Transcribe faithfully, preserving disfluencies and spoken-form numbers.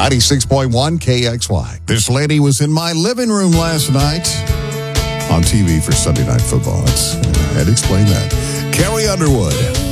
ninety-six point one K X Y. This lady was in my living room last night on T V for Sunday Night Football. That's, I had to explain that. Carrie Underwood.